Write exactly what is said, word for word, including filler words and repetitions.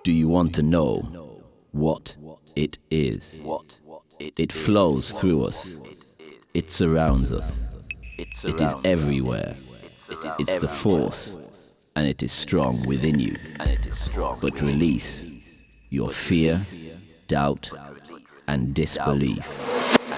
Do you want to know what it is? It flows through us. It surrounds us. It is everywhere. It's the force, and it is strong within you. But release your fear, doubt, and disbelief.